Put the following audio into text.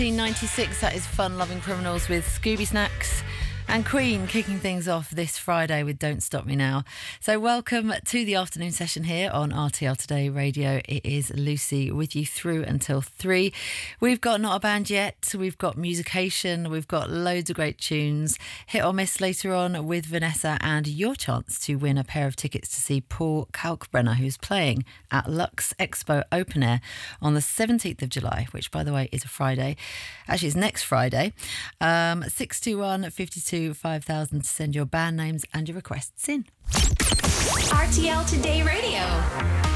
1996, that is Fun Loving Criminals with Scooby Snacks. And Queen kicking things off this Friday with Don't Stop Me Now. So welcome to the afternoon session here on RTL Today Radio. It is Lucy with you through until 3. We've got Not a Band Yet, we've got Musication, we've got loads of great tunes. Hit or Miss later on with Vanessa, and your chance to win a pair of tickets to see Paul Kalkbrenner, who's playing at Lux Expo Open Air on the 17th of July, which by the way is a Friday. Actually, it's next Friday. 621 52 5000 to send your band names and your requests in. RTL Today Radio.